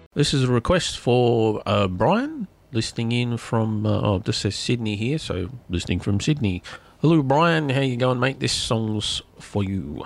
This is a request for Brian, listening in from, this says Sydney here, so listening from Sydney. Hello, Brian. How you going, mate? This song's for you.